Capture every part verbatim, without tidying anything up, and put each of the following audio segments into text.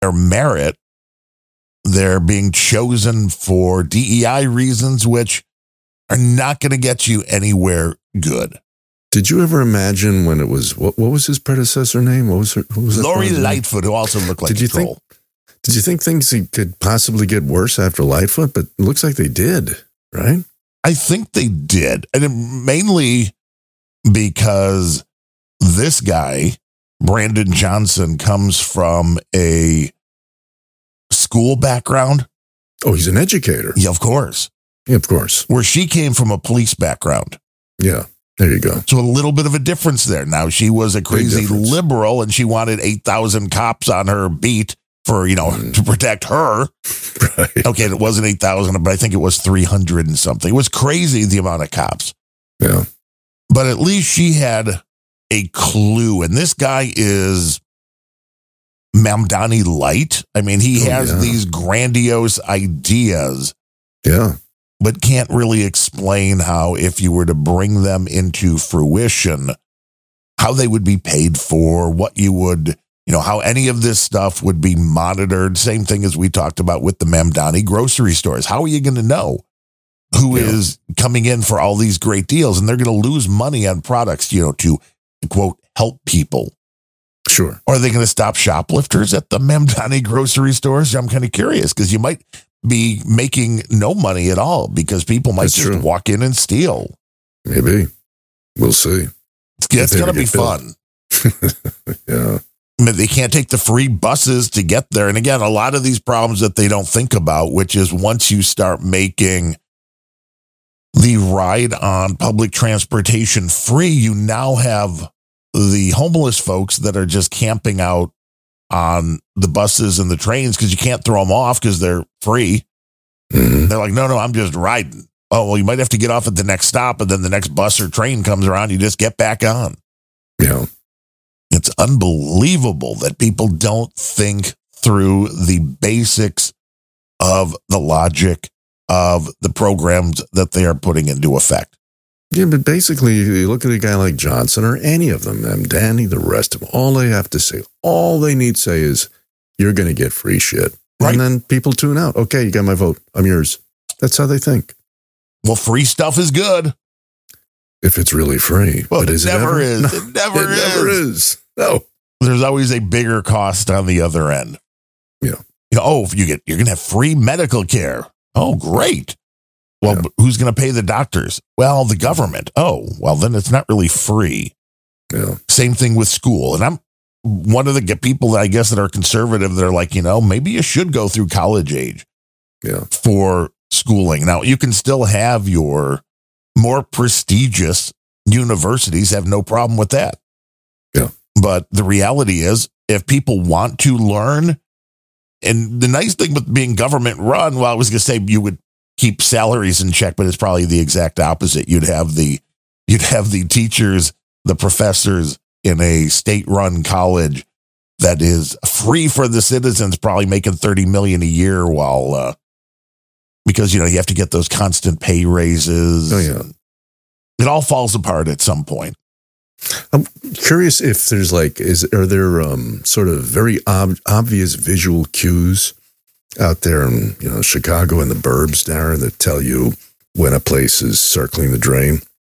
their merit. They're being chosen for D E I reasons, which are not going to get you anywhere good. Did you ever imagine when it was, what, what was his predecessor name? What was her? What was Lori Lightfoot, who also looked like did a you troll. think? Did you think things could possibly get worse after Lightfoot? But it looks like they did, right? I think they did. And it, mainly because this guy, Brandon Johnson, comes from a school background. Oh, he's an educator. Yeah, of course. Yeah, of course. Where she came from a police background. Yeah, there you go. So a little bit of a difference there. Now, she was a crazy liberal and she wanted eight thousand cops on her beat for, you know, mm. to protect her. Right. Okay, it wasn't eight thousand, but I think it was three hundred and something. It was crazy, the amount of cops. Yeah. But at least she had a clue. And this guy is Mamdani Light. I mean, he oh, has yeah. these grandiose ideas. Yeah. But can't really explain how, if you were to bring them into fruition, how they would be paid for, what you would, you know, how any of this stuff would be monitored. Same thing as we talked about with the Mamdani grocery stores. How are you going to know who yeah. is coming in for all these great deals? And they're going to lose money on products, you know, to, quote, help people. Sure. Or are they going to stop shoplifters at the Mamdani grocery stores? I'm kind of curious, because you might be making no money at all because people might That's just true. walk in and steal. Maybe. We'll see. It's, it's going to be fun. Yeah. I mean, they can't take the free buses to get there. And again, a lot of these problems that they don't think about, which is once you start making the ride on public transportation free, you now have the homeless folks that are just camping out on the buses and the trains because you can't throw them off because they're free. Mm-hmm. They're like, no, no, I'm just riding. Oh, well, you might have to get off at the next stop, and then the next bus or train comes around, you just get back on. Yeah. It's unbelievable that people don't think through the basics of the logic of the programs that they are putting into effect. Yeah, but basically, you look at a guy like Johnson or any of them, them Danny, the rest of them, all they have to say, all they need to say is, you're going to get free shit. Right. And then people tune out. Okay, you got my vote. I'm yours. That's how they think. Well, free stuff is good. If it's really free. Well, but it is never it is. No, it never it is. It never is. No. There's always a bigger cost on the other end. Yeah. You know, oh, if you get, you're going to have free medical care. Oh, great. Well, yeah. who's going to pay the doctors? Well, the government. Oh, well, then it's not really free. Yeah. Same thing with school. And I'm one of the people that I guess that are conservative. They're like, you know, maybe you should go through college age yeah. for schooling. Now, you can still have your more prestigious universities, have no problem with that. Yeah. But the reality is, if people want to learn, and the nice thing with being government run, well, I was going to say you would keep salaries in check, but it's probably the exact opposite. You'd have the you'd have the teachers, the professors in a state-run college that is free for the citizens, probably making thirty million dollars a year, while uh, because you know you have to get those constant pay raises. Oh yeah, it all falls apart at some point. I'm curious if there's like, is are there um, sort of very ob- obvious visual cues out there in, you know, Chicago and the burbs, Darren, that tell you when a place is circling the drain?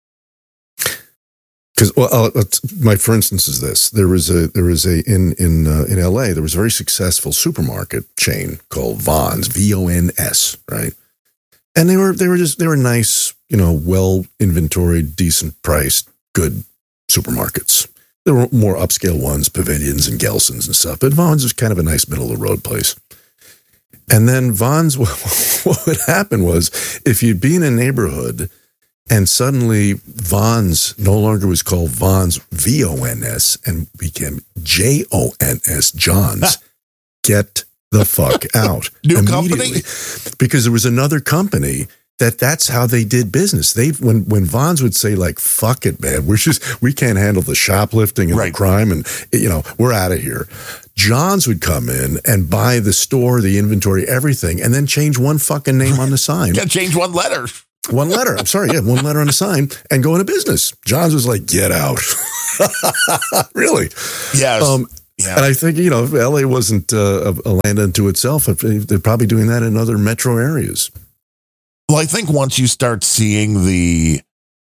Because, well, I'll, I'll, my for instance is this: there was a there was a in in uh, in L A there was a very successful supermarket chain called Vons, V O N S, right? And they were they were just they were nice, you know, well inventoried, decent priced, good supermarkets. There were more upscale ones, Pavilions and Gelson's and stuff, but Vons was kind of a nice middle of the road place. And then Vons, what would happen was, if you'd be in a neighborhood and suddenly Vons no longer was called Vons, V O N S, and became J O N S, John's, get the fuck out. New company? Because there was another company that that's how they did business. They when when Vons would say, like, fuck it, man, we're just we can't handle the shoplifting and right. the crime, and you know, we're out of here. John's would come in and buy the store, the inventory, everything, and then change one fucking name on the sign. Yeah, change one letter. One letter. I'm sorry, yeah, one letter on the sign, and go into business. John's was like, get out. Really? Yes. Um, Yeah. And I think, you know, if L A wasn't uh, a land unto itself, they're probably doing that in other metro areas. Well, I think once you start seeing the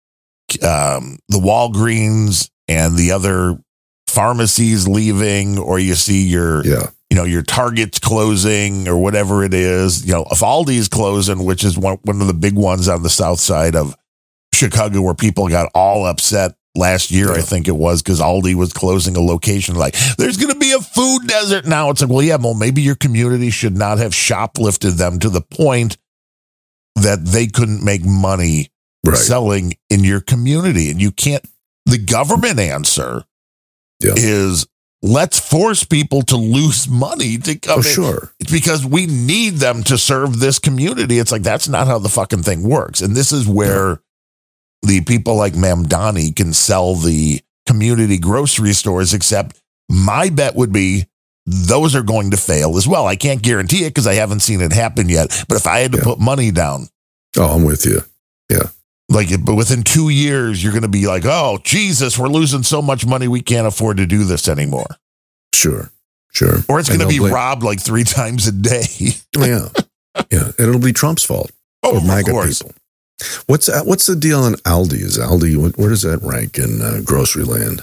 um, the Walgreens and the other pharmacies leaving, or you see your, yeah. you know, your Target's closing or whatever it is, you know, if Aldi's closing, which is one, one of the big ones on the south side of Chicago where people got all upset last year, yeah. I think it was, because Aldi was closing a location. Like, there's going to be a food desert now. It's like, well, yeah, well, maybe your community should not have shoplifted them to the point that they couldn't make money right. selling in your community. And you can't, the government answer yeah. is let's force people to lose money to come oh, in. Sure. It's because we need them to serve this community. It's like, that's not how the fucking thing works. And this is where yeah. the people like Mamdani can sell the community grocery stores, except my bet would be those are going to fail as well. I can't guarantee it because I haven't seen it happen yet. But if I had to yeah. put money down. Oh, I'm with you. Yeah. Like, but within two years, you're going to be like, oh, Jesus, we're losing so much money. We can't afford to do this anymore. Sure. Sure. Or it's going to be blame- robbed like three times a day. yeah. Yeah. And it'll be Trump's fault. Oh, or MAGA of course. people. What's what's the deal on Aldi? Is Aldi, where does that rank in uh, grocery land?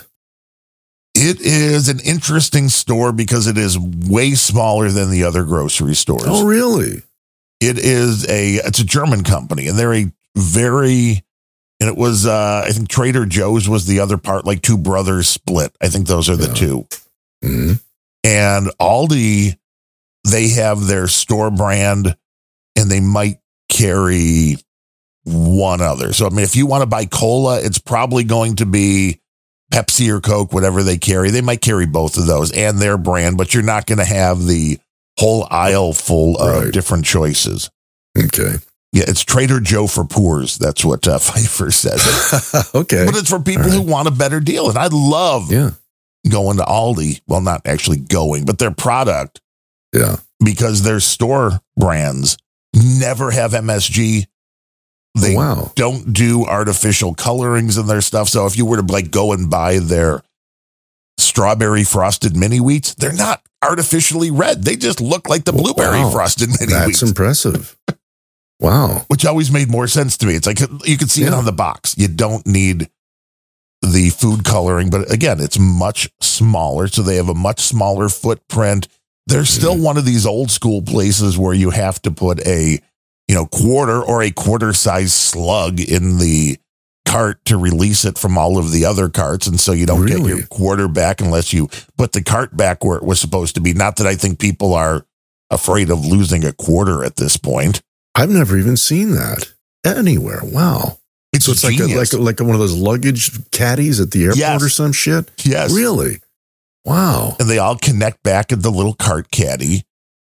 It is an interesting store because it is way smaller than the other grocery stores. Oh, really? It is a, it's a German company, and they're a very, and it was, uh, I think Trader Joe's was the other part, like two brothers split. I think those are the yeah. two. Mm-hmm. And Aldi, they have their store brand, and they might carry one other. So, I mean, if you want to buy cola, it's probably going to be Pepsi or Coke, whatever they carry. They might carry both of those and their brand, but you're not going to have the whole aisle full of right. different choices. Okay. Yeah, it's Trader Joe for poors. That's what uh, Pfeiffer says. Okay. But it's for people right. who want a better deal. And I love yeah. going to Aldi. Well, not actually going, but their product. Yeah. Because their store brands never have M S G. They wow. don't do artificial colorings in their stuff. So if you were to like go and buy their strawberry frosted mini wheats, they're not artificially red. They just look like the blueberry wow. frosted mini That's wheats. That's impressive. Wow. Which always made more sense to me. It's like you can see yeah. it on the box. You don't need the food coloring, but again, it's much smaller. So they have a much smaller footprint. They're still mm. one of these old school places where you have to put a you know, quarter or a quarter size slug in the cart to release it from all of the other carts. And so you don't really? get your quarter back unless you put the cart back where it was supposed to be. Not that I think people are afraid of losing a quarter at this point. I've never even seen that anywhere. Wow. It's, so it's like, a, like, a, like one of those luggage caddies at the airport yes. or some shit? Yes. Really? Wow. And they all connect back in the little cart caddy.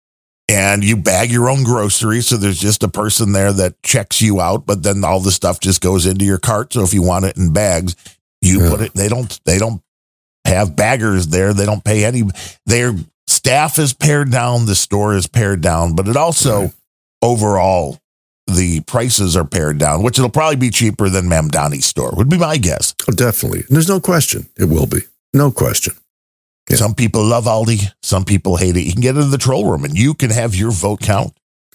And you bag your own groceries, so there's just a person there that checks you out, but then all the stuff just goes into your cart. So if you want it in bags, you yeah. put it. They don't. They don't have baggers there. They don't pay any. Their staff is pared down. The store is pared down, but it also right. overall the prices are pared down, which it'll probably be cheaper than Mamdani's store. Would be my guess. Oh, definitely. There's no question. It will be. No question. Yeah. Some people love Aldi. Some people hate it. You can get into the troll room and you can have your vote count.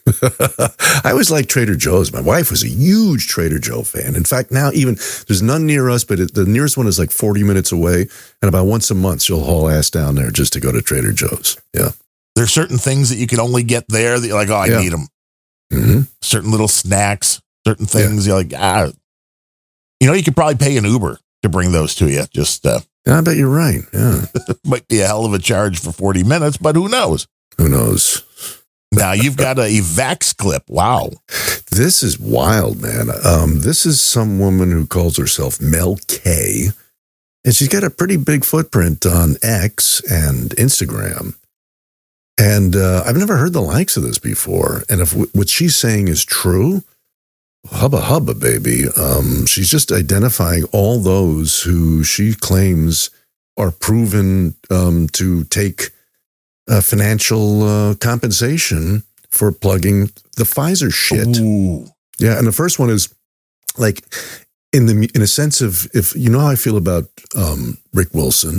I always liked Trader Joe's. My wife was a huge Trader Joe fan. In fact, now even there's none near us, but it, the nearest one is like forty minutes away. And about once a month, she'll haul ass down there just to go to Trader Joe's. Yeah. There's certain things that you can only get there that you're like, oh, I yeah. need them. Mm-hmm. Certain little snacks, certain things. Yeah. You're like, ah, you know, you could probably pay an Uber to bring those to you. Just, uh, I bet you're right. Yeah. Might be a hell of a charge for forty minutes, but who knows? Who knows? Now you've got a Vax clip. Wow. This is wild, man. Um, this is some woman who calls herself Mel K. And she's got a pretty big footprint on X and Instagram. And uh, I've never heard the likes of this before. And if w- what she's saying is true, hubba hubba, baby. Um, she's just identifying all those who she claims are proven um, to take uh, financial uh, compensation for plugging the Pfizer shit. Ooh. Yeah, and the first one is like in the in a sense of if you know how I feel about um, Rick Wilson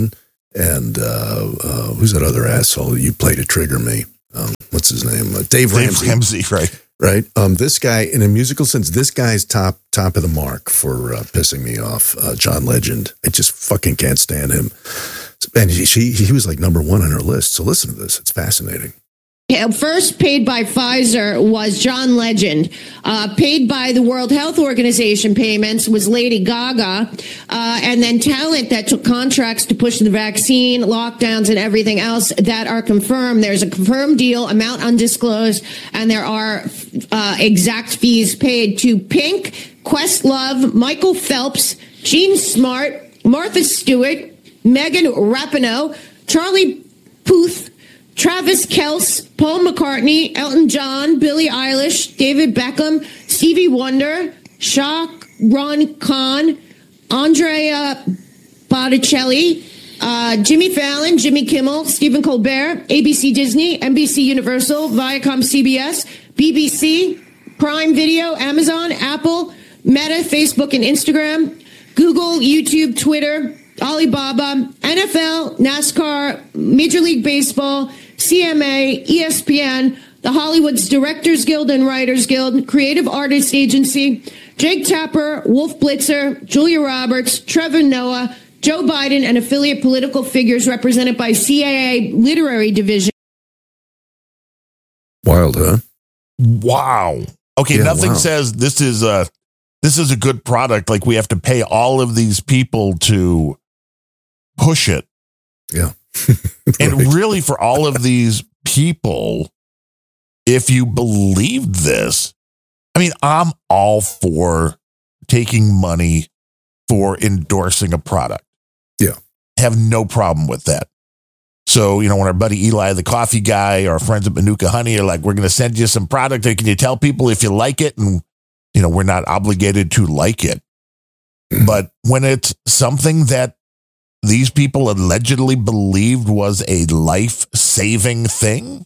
and uh, uh, who's that other asshole you play to trigger me? Um, what's his name? Uh, Dave, Dave Ramsey. Ramsey, right? Right. Um, this guy, in a musical sense, this guy's top top of the mark for uh, pissing me off. Uh, John Legend. I just fucking can't stand him. And he, she, he was like number one on her list. So listen to this. It's fascinating. Yeah, first paid by Pfizer was John Legend. Uh, paid by the World Health Organization payments was Lady Gaga. Uh, and then talent that took contracts to push the vaccine, lockdowns, and everything else that are confirmed. There's a confirmed deal, amount undisclosed, and there are uh, exact fees paid to Pink, Questlove, Michael Phelps, Gene Smart, Martha Stewart, Megan Rapinoe, Charlie Puth, Travis Kelce, Paul McCartney, Elton John, Billie Eilish, David Beckham, Stevie Wonder, Shah Rukh Khan, Andrea Botticelli, uh, Jimmy Fallon, Jimmy Kimmel, Stephen Colbert, A B C Disney, N B C Universal, Viacom C B S, B B C, Prime Video, Amazon, Apple, Meta, Facebook and Instagram, Google, YouTube, Twitter, Alibaba, N F L, NASCAR, Major League Baseball, C M A, E S P N, the Hollywood's Directors Guild and Writers Guild, Creative Artists Agency, Jake Tapper, Wolf Blitzer, Julia Roberts, Trevor Noah, Joe Biden, and affiliate political figures represented by C A A Literary Division. Wild, huh? Wow. Okay, Yeah, nothing wow. says this is a this is a good product. Like we have to pay all of these people to push it. Yeah. And Right. really, for all of these people, if you believe this, I mean, I'm all for taking money for endorsing a product. Yeah. Have no problem with that. So, you know, when our buddy Eli, the coffee guy, our friends at Manuka Honey are like, we're going to send you some product. Can you tell people if you like it? And, you know, we're not obligated to like it. But when it's something that these people allegedly believed was a life-saving thing,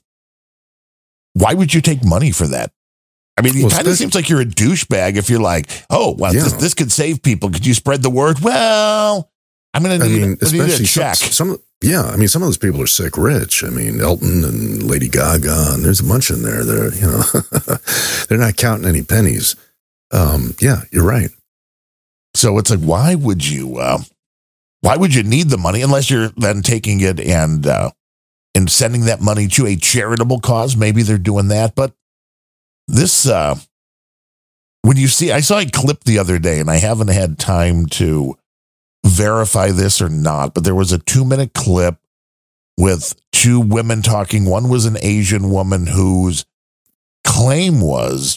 why would you take money for that? I mean, it Well, kind of spec- seems like you're a douchebag if you're like, oh, well, Yeah. this, this could save people. Could you spread the word? Well, I'm going to I need, mean, I need a especially some, check. some, yeah, I mean, some of those people are sick rich. I mean, Elton and Lady Gaga, and there's a bunch in there. They're, you know, they're not counting any pennies. Um, yeah, you're right. So it's like, why would you, uh, why would you need the money unless you're then taking it and, uh, and sending that money to a charitable cause? Maybe they're doing that. But this, uh, when you see, I saw a clip the other day and I haven't had time to verify this or not, but there was a two minute clip with two women talking. One was an Asian woman whose claim was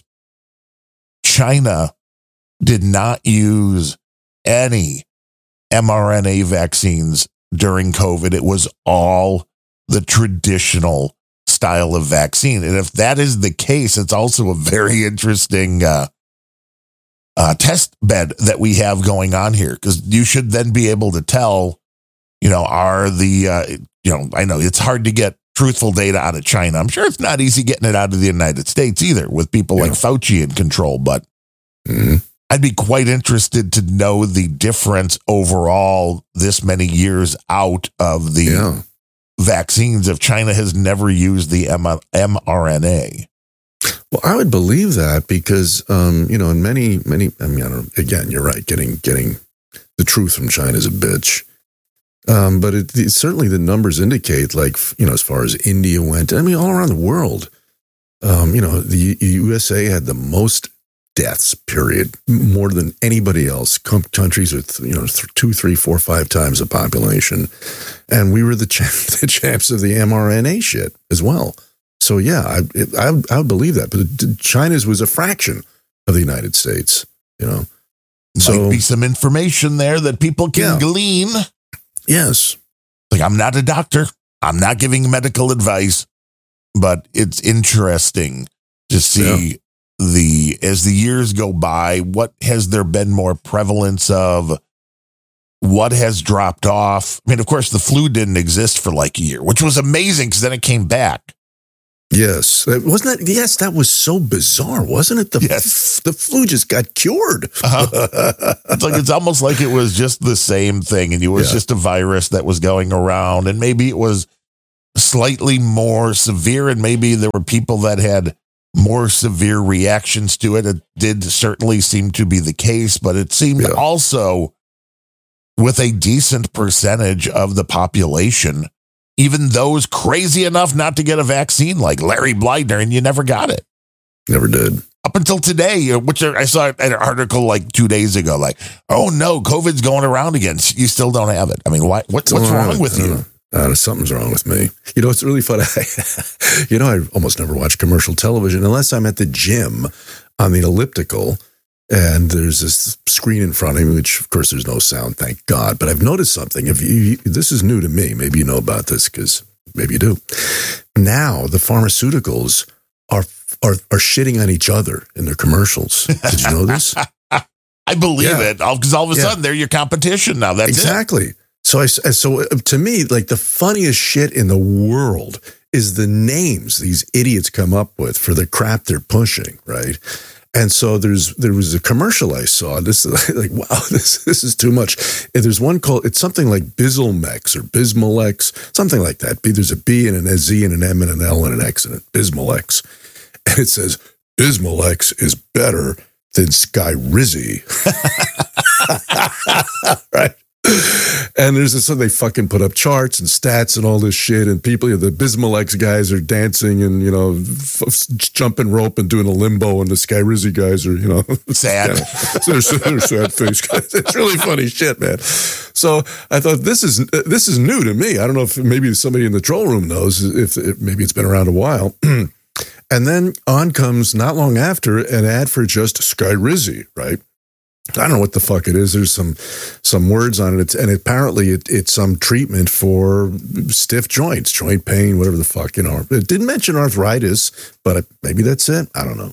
China did not use any mRNA vaccines during COVID. It was all the traditional style of vaccine. And if that is the case, it's also a very interesting uh, uh, test bed that we have going on here, because you should then be able to tell, you know, are the, uh, you know, I know it's hard to get truthful data out of China. I'm sure it's not easy getting it out of the United States either with people Yeah. like Fauci in control, but Mhm. I'd be quite interested to know the difference overall this many years out of the Yeah. vaccines if China has never used the M- mRNA. Well, I would believe that because, um, you know, in many, many, I mean, I don't, again, you're right. Getting, getting the truth from China is a bitch. Um, but it, it, certainly the numbers indicate, like, you know, as far as India went, I mean, all around the world, um, you know, the U S A had the most deaths, period, more than anybody else. Com- countries with, you know, th- two, three, four, five times the population. And we were the, champ- the champs of the mRNA shit as well. So, yeah, I, it, I, would- I would believe that. But it, China's was a fraction of the United States, you know. So, Might be some information there that people can Yeah. glean. yes. Like, I'm not a doctor. I'm not giving medical advice, but it's interesting to see the, as the years go by, what has there been more prevalence of? What has dropped off? I mean, of course, the flu didn't exist for like a year, which was amazing because then it came back. Yes, that, wasn't that? Yes, that was so bizarre, wasn't it? The Yes. f- the flu just got cured. Uh-huh. It's like it's almost like it was just the same thing, and it was Yeah. just a virus that was going around, and maybe it was slightly more severe, and maybe there were people that had more severe reactions to it. It did certainly seem to be the case, but it seemed Yeah. also with a decent percentage of the population, even those crazy enough not to get a vaccine, like Larry Blydner, and you never got it. Never did. Up until today, which I saw an article like two days ago, like, oh no, COVID's going around again. You still don't have it. I mean, why, what, what's wrong with you? Uh, something's wrong with me. You know, it's really funny. You know, I almost never watch commercial television unless I'm at the gym on the elliptical and there's this screen in front of me, which of course there's no sound, thank God. But I've noticed something. If you, this is new to me, maybe you know about this because maybe you do. Now the pharmaceuticals are are are shitting on each other in their commercials. Did you know this? I believe Yeah. it, because all of a Yeah. sudden they're your competition now. That's exactly. So I so uh, to me, like the funniest shit in the world is the names these idiots come up with for the crap they're pushing, right? And so there's there was a commercial I saw. This is like, wow, this this is too much. And there's one called, it's something like Bismelx or Bismalex, something like that. B, there's a B and an Z and an M and an L and an X and a Bismalex. And it says, Bismalex is better than Skyrizi. Right? And there's this, so they fucking put up charts and stats and all this shit, and people, you know, the Bismalex guys are dancing and, you know, f- jumping rope and doing a limbo, and the Skyrizi guys are, you know, sad. they're, they're sad face guys. It's really funny shit, man. So I thought this is this is new to me. I don't know if maybe somebody in the troll room knows, if, if maybe it's been around a while. And then on comes, not long after, an ad for just Skyrizi, right? I don't know what the fuck it is. There's some some words on it, it's, and apparently it, it's some treatment for stiff joints, joint pain, whatever the fuck, you know. It didn't mention arthritis, but maybe that's it. I don't know.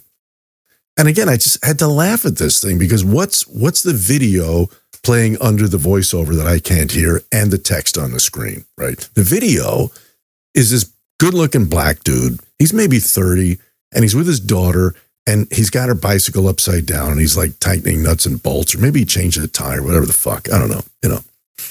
And again, I just had to laugh at this thing because what's what's the video playing under the voiceover that I can't hear and the text on the screen, right? The video is this good-looking black dude. He's maybe thirty, and he's with his daughter. And he's got her bicycle upside down and he's like tightening nuts and bolts, or maybe he changed the tire, whatever the fuck. I don't know, you know.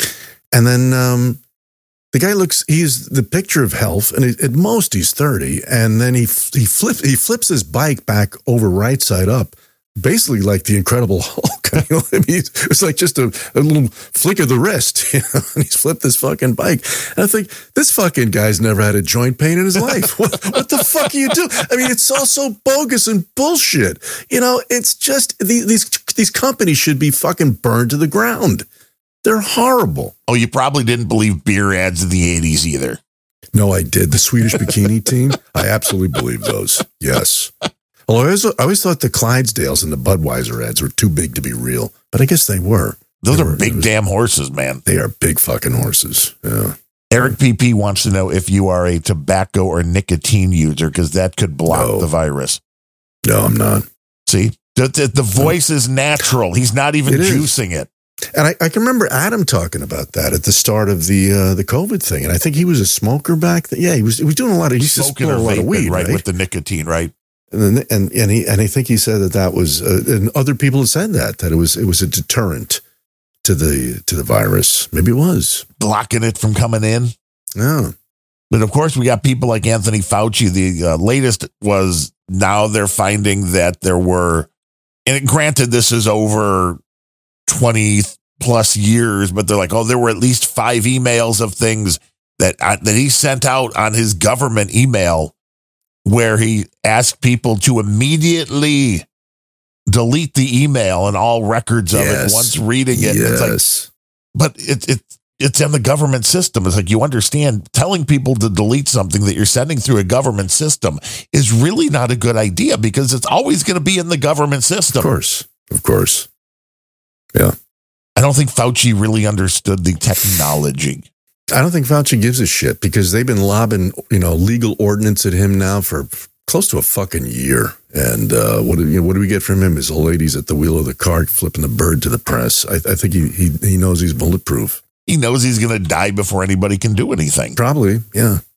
And then um, the guy looks, he's the picture of health, and at most he's thirty. And then he he flips he flips his bike back over right side up, basically like the Incredible Hulk. You know, I mean, it's like just a, a little flick of the wrist, you know, and he's flipped this fucking bike. And I think, this fucking guy's never had a joint pain in his life. What, what the fuck are you doing? I mean, it's all so bogus and bullshit. You know, it's just, these, these, these companies should be fucking burned to the ground. They're horrible. Oh, you probably didn't believe beer ads in the eighties either. No, I did. The Swedish bikini team, I absolutely believe those. Yes. Although I always, I always thought the Clydesdales and the Budweiser ads were too big to be real, but I guess they were. Those They are were- big was- damn horses, man. They are big fucking horses. Yeah. Eric P P wants to know if you are a tobacco or nicotine user, because that could block No. the virus. No, I'm not. See, the, the, the voice is natural. He's not even It is. juicing it. And I, I can remember Adam talking about that at the start of the uh, the COVID thing. And I think he was a smoker back then. Yeah, he was he was doing a lot of, he used to Smoking smoke or a lot of vaping, weed, right, right? with the nicotine, right? And then, and and he and I think he said that that was, uh, and other people have said that that it was it was a deterrent to the to the virus. Maybe it was. Blocking it from coming in. Yeah. But of course, we got people like Anthony Fauci. The uh, latest was now they're finding that there were, and granted, this is over twenty plus years, but they're like, oh, there were at least five emails of things that uh, that he sent out on his government email where he asked people to immediately delete the email and all records of Yes. it once reading it. It's like, Yes. but it, it it's in the government system. It's like, you understand, telling people to delete something that you're sending through a government system is really not a good idea, because it's always going to be in the government system. Of course. Of course. Yeah. I don't think Fauci really understood the technology. I don't think Fauci gives a shit because they've been lobbing, you know, legal ordinance at him now for close to a fucking year. And uh, what do you know, what do we get from him? His old lady's at the wheel of the car flipping the bird to the press. I, I think he, he he knows he's bulletproof. He knows he's going to die before anybody can do anything. Probably, yeah.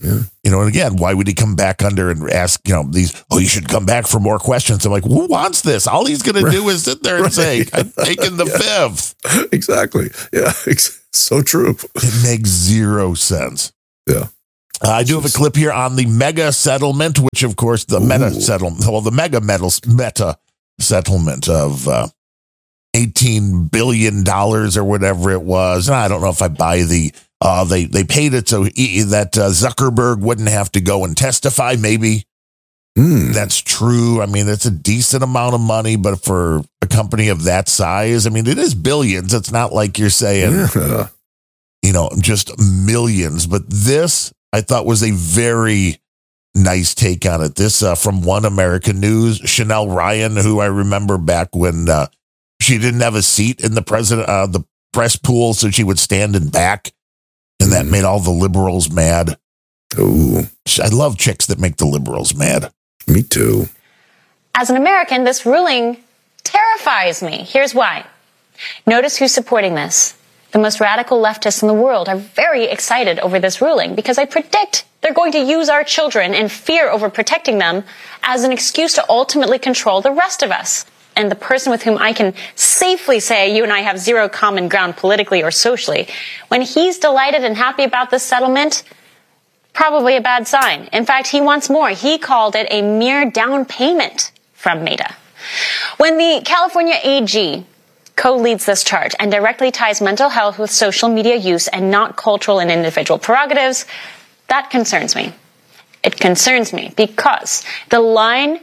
Yeah. You know, and again, why would he come back under and ask, you know, these, oh, you should come back for more questions. I'm like, who wants this? All he's going right. to do is sit there and right. say, I'm taking the yeah. fifth. Exactly. Yeah. So true. It makes zero sense. Yeah. Uh, I do have a clip here on the mega settlement, which, of course, the Ooh. meta settlement, well, the mega metals, meta settlement of uh, eighteen billion dollars or whatever it was. And I don't know if I buy the, uh, they, they paid it so he, that uh, Zuckerberg wouldn't have to go and testify. Maybe mm. that's true. I mean, it's a decent amount of money, but for a company of that size, I mean, it is billions. It's not like you're saying, yeah. you know, just millions. But this, I thought, was a very nice take on it. This uh, from One American News, Chanel Ryan, who I remember back when uh, she didn't have a seat in the president, uh, the press pool, so she would stand in back, and that mm. made all the liberals mad. Ooh. I love chicks that make the liberals mad. Me too. As an American, this ruling terrifies me. Here's why. Notice who's supporting this. The most radical leftists in the world are very excited over this ruling because I predict they're going to use our children and fear over protecting them as an excuse to ultimately control the rest of us. And the person with whom I can safely say you and I have zero common ground politically or socially, when he's delighted and happy about this settlement, probably a bad sign. In fact, he wants more. He called it a mere down payment from Meta. When the California A G co-leads this charge and directly ties mental health with social media use and not cultural and individual prerogatives, that concerns me. It concerns me because the line,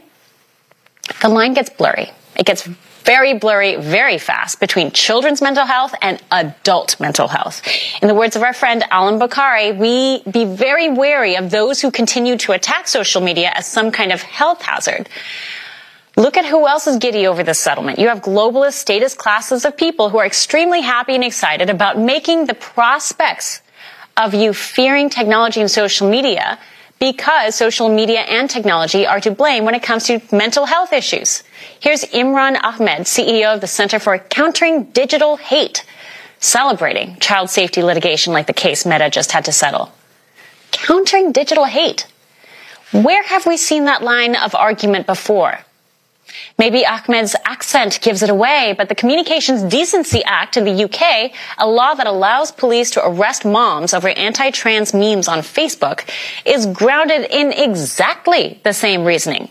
the line gets blurry. It gets very blurry very fast between children's mental health and adult mental health. In the words of our friend Alan Bukhari, we be very wary of those who continue to attack social media as some kind of health hazard. Look at who else is giddy over this settlement. You have globalist statist classes of people who are extremely happy and excited about making the prospects of you fearing technology and social media because social media and technology are to blame when it comes to mental health issues. Here's Imran Ahmed, C E O of the Center for Countering Digital Hate, celebrating child safety litigation like the case Meta just had to settle. Countering digital hate. Where have we seen that line of argument before? Maybe Ahmed's accent gives it away, but the Communications Decency Act in the U K, a law that allows police to arrest moms over anti-trans memes on Facebook, is grounded in exactly the same reasoning.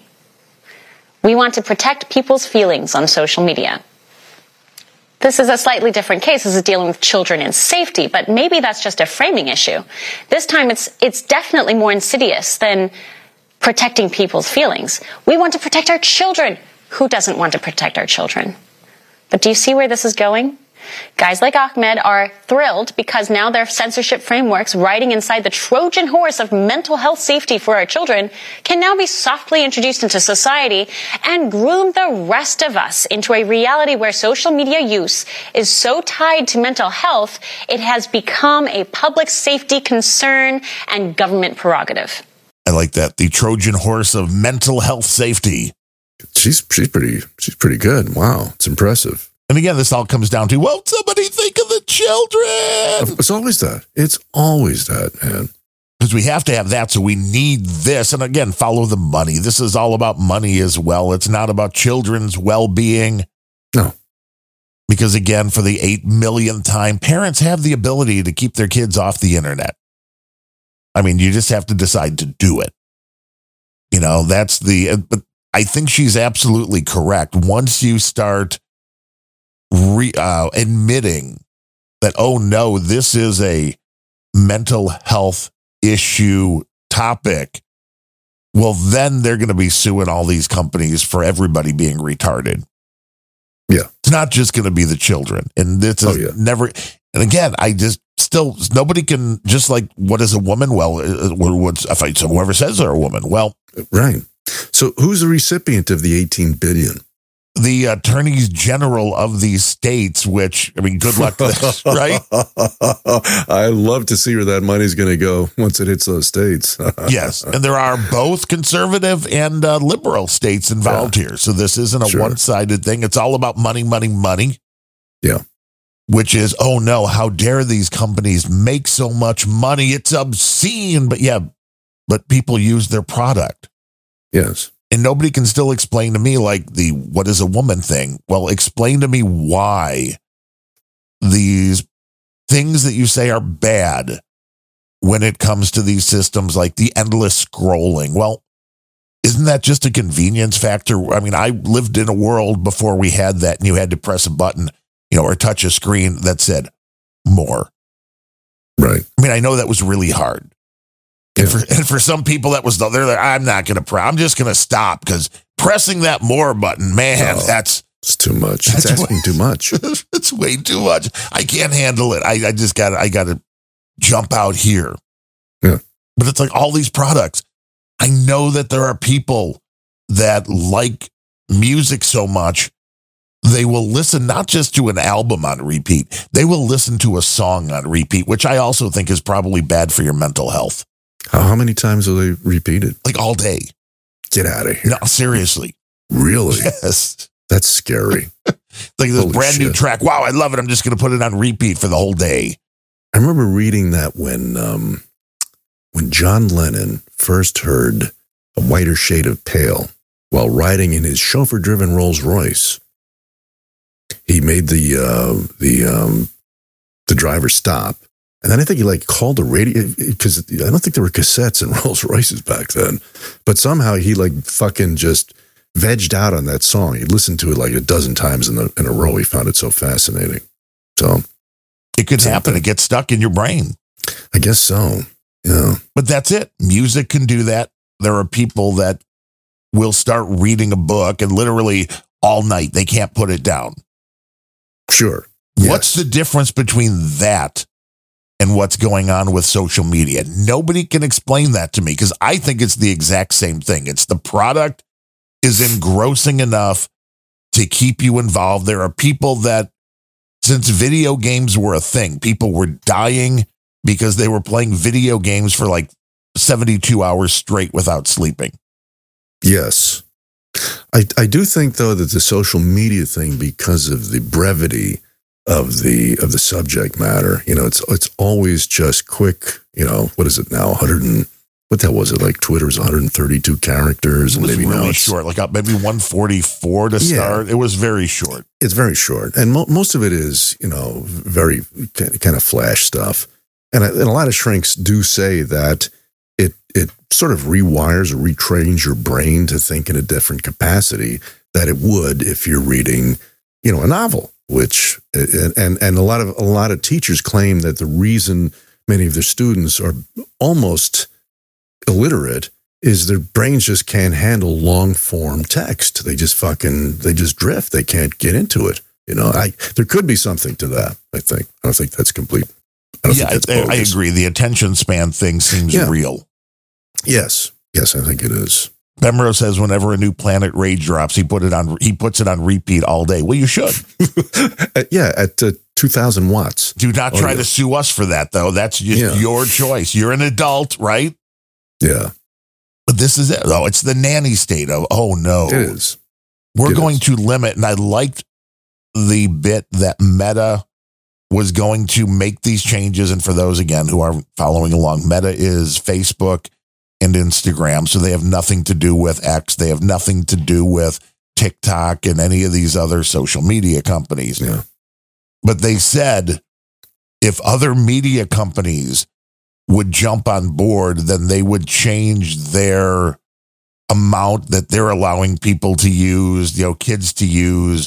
We want to protect people's feelings on social media. This is a slightly different case. This is dealing with children and safety, but maybe that's just a framing issue. This time it's it's definitely more insidious than protecting people's feelings. We want to protect our children. Who doesn't want to protect our children? But do you see where this is going? Guys like Ahmed are thrilled because now their censorship frameworks riding inside the Trojan horse of mental health safety for our children can now be softly introduced into society and groom the rest of us into a reality where social media use is so tied to mental health, it has become a public safety concern and government prerogative. I like that. The Trojan horse of mental health safety. She's she's pretty she's pretty good. Wow, it's impressive. And again, this all comes down to, well, somebody think of the children. It's always that. It's always that, man. Because we have to have that, so we need this. And again, follow the money. This is all about money as well. It's not about children's well-being. No. Because again, for the eight millionth time, parents have the ability to keep their kids off the internet. I mean, you just have to decide to do it. You know, that's the, but I think she's absolutely correct. Once you start re, uh, admitting that, oh no, this is a mental health issue topic, well, then they're going to be suing all these companies for everybody being retarded. Yeah. It's not just going to be the children. And this is oh, yeah. never, and again, I just still, nobody can, just like, what is a woman? Well, what's, if I, so whoever says they're a woman, well. Right. So who's the recipient of the eighteen billion dollars? The attorneys general of these states, which, I mean, good luck to this, right? I love to see where that money's going to go once it hits those states. Yes. And there are both conservative and uh, liberal states involved yeah. here. So this isn't a sure. one-sided thing. It's all about money, money, money. Yeah. Which is, oh no, how dare these companies make so much money? It's obscene. But yeah, but people use their product. Yes. And nobody can still explain to me, like, the what is a woman thing. Well, explain to me why these things that you say are bad when it comes to these systems, like the endless scrolling. Well, isn't that just a convenience factor? I mean, I lived in a world before we had that, and you had to press a button, you know, or touch a screen that said more. Right. I mean, I know that was really hard. Yeah. And, for, and for some people, that was, they're like, I'm not going to, pre- I'm just going to stop, because pressing that more button, man, Oh, that's, it's too much. It's That's asking way- too much. it's way too much. I can't handle it. I, I just got to, I got to jump out here. Yeah. But it's like all these products. I know that there are people that like music so much, they will listen not just to an album on repeat, they will listen to a song on repeat, which I also think is probably bad for your mental health. How, how many times will they repeat it? Like all day. Get out of here. No, seriously. Really? Yes. That's scary. Like this Holy brand new shit. track. Wow, I love it. I'm just going to put it on repeat for the whole day. I remember reading that when um, when John Lennon first heard A Whiter Shade of Pale while riding in his chauffeur-driven Rolls Royce. He made the uh, the um, the driver stop, and then I think he like called the radio, because I don't think there were cassettes in Rolls Royces back then, but somehow he like fucking just vegged out on that song. He listened to it like a dozen times in the in a row. He found it so fascinating. So It could Something. happen. It gets stuck in your brain. I guess so. Yeah. But that's it. Music can do that. There are people that will start reading a book and literally all night, they can't put it down. Sure. What's Yes. the difference between that and what's going on with social media? Nobody can explain that to me, because I think it's the exact same thing. It's the product is engrossing enough to keep you involved. There are people that, since video games were a thing, people were dying because they were playing video games for like seventy-two hours straight without sleeping. Yes. I, I do think, though, that the social media thing, because of the brevity of the of the subject matter, you know, it's it's always just quick, you know, what is it now? one hundred and, what the hell was it? Like Twitter's one hundred thirty-two characters, It and was maybe now really it's, short, like uh, maybe one forty-four to Yeah. start. It was very short. it's very short. And mo- most of it is, you know, very kind of flash stuff. And, and a lot of shrinks do say that it it sort of rewires or retrains your brain to think in a different capacity that it would if you're reading, you know, a novel. Which and and, and a lot of a lot of teachers claim that the reason many of their students are almost illiterate is their brains just can't handle long form text. They just fucking they just drift. They can't get into it. You know, I there could be something to that. I think. I don't think that's complete. I don't Yeah, think that's I, I bogus. agree. The attention span thing seems Yeah. real. Yes, yes, I think it is. Bemro says whenever a new Planet Rage drops, he put it on. He puts it on repeat all day. Well, you should. Uh, yeah, at uh, two thousand watts. Do not Oh, try yeah. to sue us for that, though. That's just Yeah. your choice. You're an adult, right? Yeah, But this is it. Oh, it's the nanny state of, oh, no. it is. We're It going is. to limit, and I liked the bit that Meta was going to make these changes. And for those, again, who are following along, Meta is Facebook and Instagram. So they have nothing to do with X. They have nothing to do with TikTok and any of these other social media companies. Yeah. But they said if other media companies would jump on board, then they would change their amount that they're allowing people to use, you know, kids to use,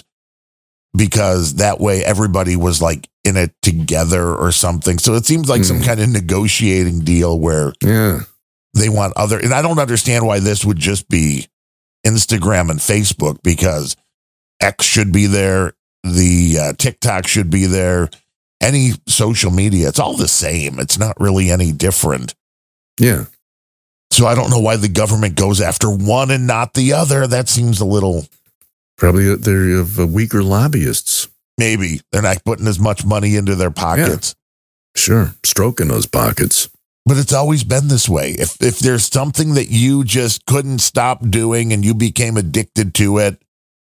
because that way everybody was like in it together or something. So it seems like some Mm. kind of negotiating deal where Yeah. they want other, and I don't understand why this would just be Instagram and Facebook, because X should be there. The uh, TikTok should be there. Any social media, it's all the same. It's not really any different. Yeah. So I don't know why the government goes after one and not the other. That seems a little, Probably they're of uh, weaker lobbyists. maybe they're not putting as much money into their pockets. Sure. Stroking those pockets. But it's always been this way. If if there's something that you just couldn't stop doing and you became addicted to it,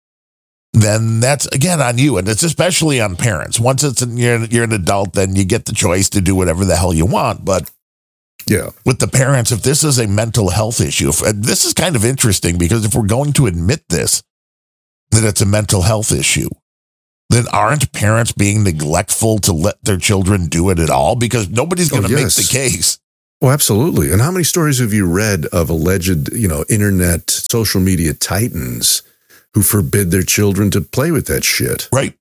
then that's, again, on you. And it's especially on parents. Once it's an, you're, you're an adult, then you get the choice to do whatever the hell you want. But Yeah. with the parents, if this is a mental health issue, if, this is kind of interesting because if we're going to admit this, that it's a mental health issue, then aren't parents being neglectful to let their children do it at all? Because nobody's going to Oh, yes. make the case. Oh, absolutely. And how many stories have you read of alleged, you know, internet, social media titans who forbid their children to play with that shit? Right.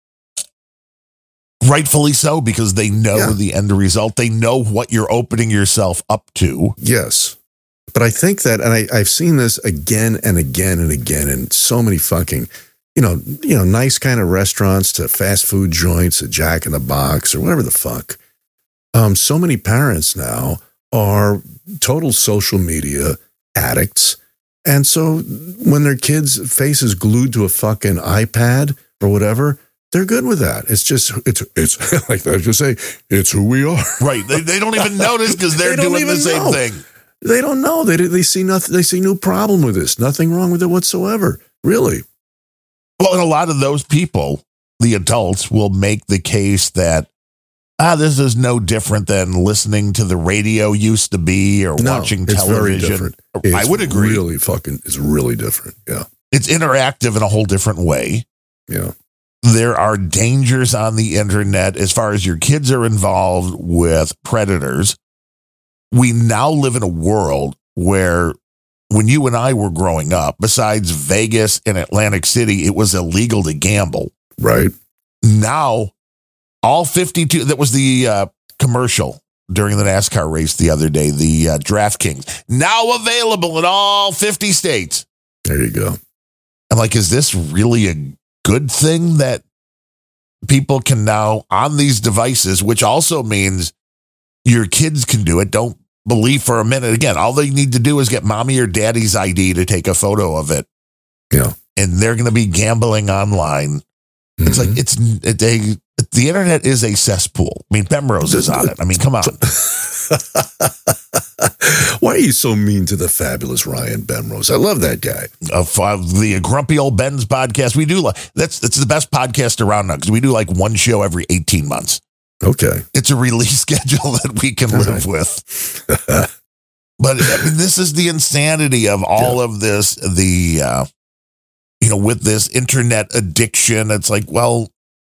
Rightfully so, because they know Yeah. the end result. They know what you're opening yourself up to. Yes. But I think that, and I, I've seen this again and again and again in so many fucking, you know, you know, nice kind of restaurants to fast food joints, a Jack in the Box or whatever the fuck. Um, so many parents now are total social media addicts. And so when their kids' face is glued to a fucking iPad or whatever, they're good with that. It's just, it's, it's like I just say, it's who we are. Right. They, they don't even notice because they're They don't doing the even same know. thing. They don't know. They they see nothing. They see no problem with this. Nothing wrong with it whatsoever. Really. Well, and a lot of those people, the adults, will make the case that, ah, this is no different than listening to the radio used to be or No, watching it's very television. different. I It's would agree. Really fucking, it's really different. Yeah. It's interactive in a whole different way. Yeah. There are dangers on the internet as far as your kids are involved with predators. We now live in a world where when you and I were growing up, besides Vegas and Atlantic City, it was illegal to gamble. Right. Now, all fifty-two, that was the uh, commercial during the NASCAR race the other day, the uh, DraftKings, now available in all fifty states. There you go. I'm like, is this really a good thing that people can now on these devices, which also means your kids can do it? Don't believe for a minute. Again, all they need to do is get mommy or daddy's I D to take a photo of it. Yeah. And they're going to be gambling online. It's Mhm. like, it's it, they, the internet is a cesspool. I mean, Penrose is on it. I mean, come on. Why are you so mean to the fabulous Ryan Bemrose? I love that guy. Of uh, the Grumpy Old Ben's podcast, we do like that's that's the best podcast around now because we do like one show every eighteen months. Okay. It's a release schedule that we can live Right. with. But I mean, this is the insanity of all Yeah. of this. The uh, you know, with this internet addiction, it's like, well,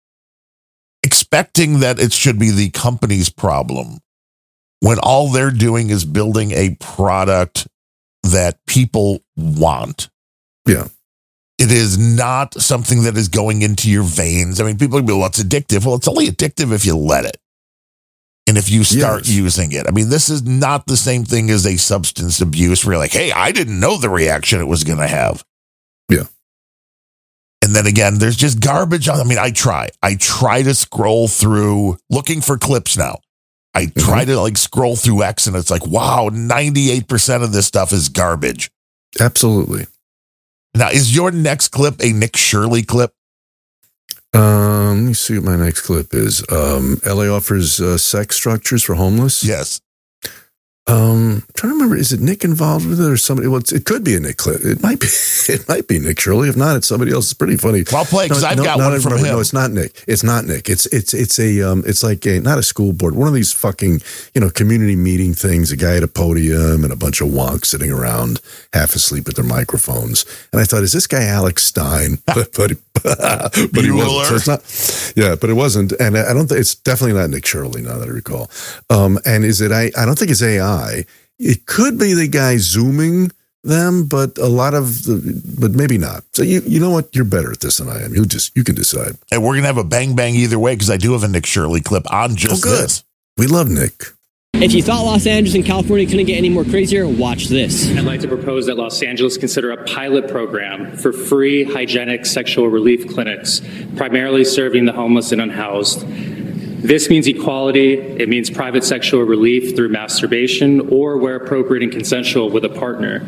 expecting that it should be the company's problem when all they're doing is building a product that people want. Yeah. It is not something that is going into your veins. I mean, people go, well, it's addictive. Well, it's only addictive if you let it. And if you start Yes. using it. I mean, this is not the same thing as a substance abuse where you're like, hey, I didn't know the reaction it was going to have. Yeah. And then again, there's just garbage on. I mean, I try. I try to scroll through looking for clips now. I try to like scroll through X and it's like, wow, ninety-eight percent of this stuff is garbage. Absolutely. Now, is your next clip a Nick Shirley clip? Um, let me see what my next clip is. Um, L A offers uh, sex structures for homeless. Yes. Um, I'm trying to remember, is it Nick involved with it or somebody? Well, it's, it could be a Nick clip. It might be. It might be Nick Shirley. If not, it's somebody else. It's pretty funny. Well, I'll play because I've got one I from remember. him. No, it's not Nick. It's not Nick. It's it's it's a um. It's like a not a school board. One of these fucking you know community meeting things. A guy at a podium and a bunch of wonks sitting around half asleep at their microphones. And I thought, is this guy Alex Stein? but but, but he wasn't. So it's not. Yeah, but it wasn't. And I don't think it's definitely not Nick Shirley. Now that I recall. Um, and is it? I I don't think it's A I. It could be the guy zooming them, but a lot of the, but maybe not. So you, you know what? You're better at this than I am. You just, you can decide. And we're going to have a bang bang either way because I do have a Nick Shirley clip on just Oh, good. this. We love Nick. If you thought Los Angeles and California couldn't get any more crazier, watch this. I'd like to propose that Los Angeles consider a pilot program for free hygienic sexual relief clinics, primarily serving the homeless and unhoused. This means equality. It means private sexual relief through masturbation or, where appropriate and consensual, with a partner.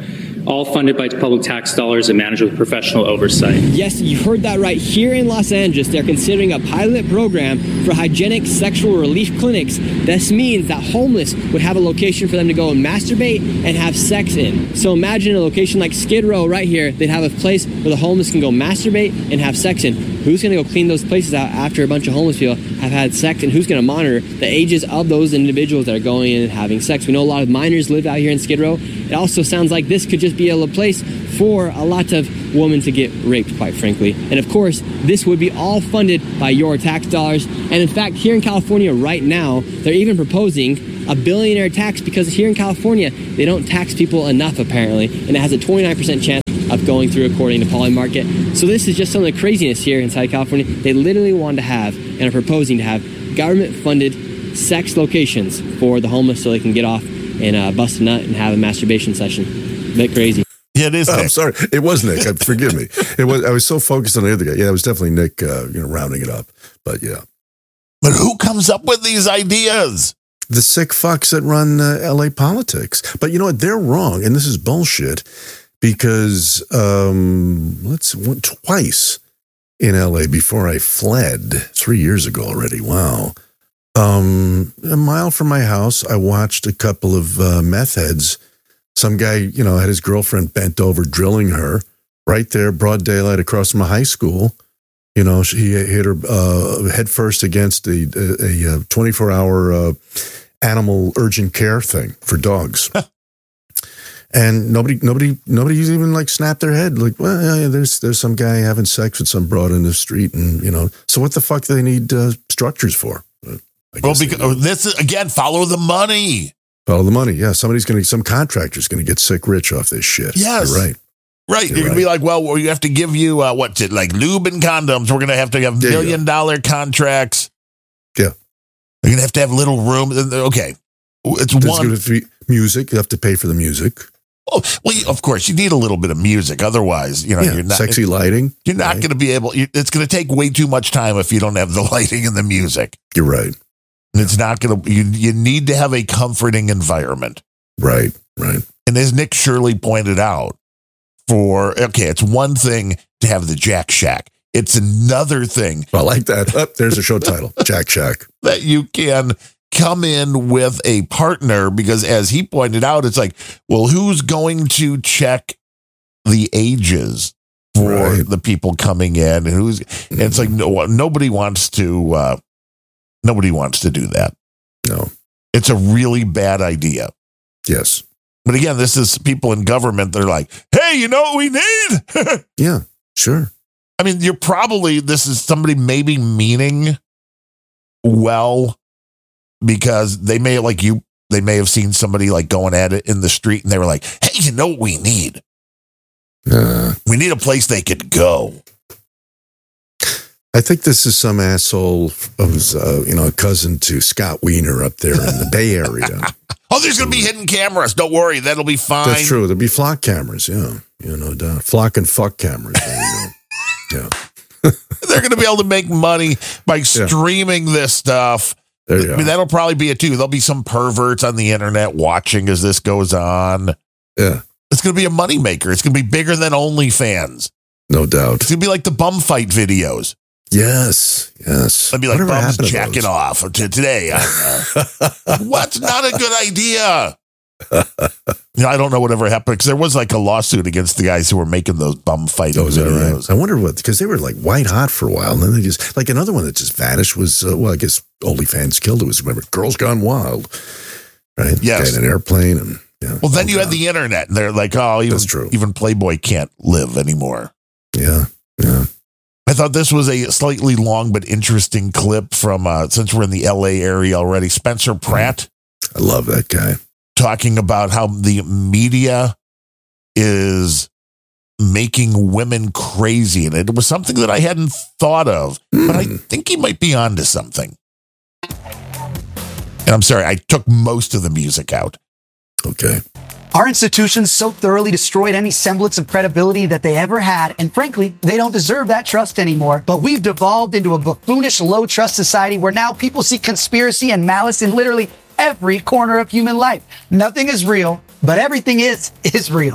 all funded by public tax dollars and managed with professional oversight. Yes, you heard that right. Here in Los Angeles, they're considering a pilot program for hygienic sexual relief clinics. This means that homeless would have a location for them to go and masturbate and have sex in. So imagine a location like Skid Row right here. They'd have a place where the homeless can go masturbate and have sex in. Who's going to go clean those places out after a bunch of homeless people have had sex? And who's going to monitor the ages of those individuals that are going in and having sex? We know a lot of minors live out here in Skid Row. It also sounds like this could just be a place for a lot of women to get raped, quite frankly. And of course, this would be all funded by your tax dollars. And in fact, here in California right now, they're even proposing a billionaire tax because here in California, they don't tax people enough, apparently. And it has a twenty-nine percent chance of going through, according to Polymarket. So this is just some of the craziness here inside California. They literally want to have and are proposing to have government-funded sex locations for the homeless so they can get off and uh, bust a nut and have a masturbation session. A bit crazy. Yeah, it is. Oh, Nick. I'm sorry. It was Nick. Uh, Forgive me. It was. I was so focused on the other guy. Yeah, it was definitely Nick, uh, you know, rounding it up. But yeah. But who comes up with these ideas? The sick fucks that run uh, L A politics. But you know what? They're wrong. And this is bullshit because um, let's one, twice in L A before I fled three years ago already. Wow. Um, a mile from my house, I watched a couple of uh, meth heads. Some guy, you know, had his girlfriend bent over drilling her right there, broad daylight across from a high school. You know, he hit her uh, head first against a, a, a twenty-four hour uh, animal urgent care thing for dogs. And nobody, nobody, nobody's even like snapped their head. Like, well, yeah, there's there's some guy having sex with some broad in the street, and you know, so what the fuck do they need uh, structures for? Well, because this is again, follow the money. Follow the money. Yeah, somebody's gonna, some contractor's gonna get sick rich off this shit. Yes, you're right. Right, you're, you're gonna right. be like, well, we have to give you uh, what's it like lube and condoms. We're gonna have to have million dollar contracts. Yeah, you're gonna have to have little room. Okay, it's There's one. Gonna be music. You have to pay for the music. Oh, well, of course, you need a little bit of music. Otherwise, you know, yeah, you're not sexy lighting. You're not right. going to be able. It's going to take way too much time if you don't have the lighting and the music. You're right. And it's not going to. You you need to have a comforting environment. Right. Right. And as Nick Shirley pointed out, for okay, it's one thing to have the Jack Shack. It's another thing. I like that. Oh, there's a show title, Jack Shack. That you can come in with a partner because, as he pointed out, it's like, well, who's going to check the ages for right. the people coming in? And who's? Mm-hmm. And it's like no, nobody wants to. Uh, nobody wants to do that. No, it's a really bad idea. Yes, but again, this is people in government. They're like, hey, you know what we need? Yeah, sure. I mean, you're probably this is somebody maybe meaning well. Because they may like you, they may have seen somebody like going at it in the street, and they were like, "Hey, you know what we need? Uh, we need a place they could go." I think this is some asshole who's, uh, you know, a cousin to Scott Wiener up there in the Bay Area. Oh, there's going to be hidden cameras. Don't worry, that'll be fine. That's true. There'll be flock cameras. Yeah, you know, doubt. Flock and fuck cameras. There you go. Yeah, they're going to be able to make money by yeah. streaming this stuff. There you I mean, go. that'll probably be it too. There'll be some perverts on the internet watching as this goes on. Yeah. It's going to be a moneymaker. It's going to be bigger than OnlyFans. No doubt. It's going to be like the bum fight videos. Yes. Yes. It'll be like Whatever bums happened to jacking those? off to today. Uh, what's not a good idea? You know, I don't know whatever happened because there was like a lawsuit against the guys who were making those bum fighting Oh, is that videos. right? I wonder what, because they were like white hot for a while. And then they just, like another one that just vanished was, uh, well, I guess OnlyFans killed it. Was, remember, Girls Gone Wild. Right? Yes. Guy in an airplane. And, yeah, Well, then oh, you God. had the internet, and they're like, oh, even, That's true. even Playboy can't live anymore. Yeah. Yeah. I thought this was a slightly long but interesting clip from, uh, since we're in the L A area already, Spencer Pratt. I love that guy. Talking about how the media is making women crazy. And it was something that I hadn't thought of, mm. but I think he might be onto something. And I'm sorry, I took most of the music out. Okay. Our institutions so thoroughly destroyed any semblance of credibility that they ever had, and frankly, they don't deserve that trust anymore. But we've devolved into a buffoonish, low-trust society where now people see conspiracy and malice in literally every corner of human life. Nothing is real, but everything is, is real.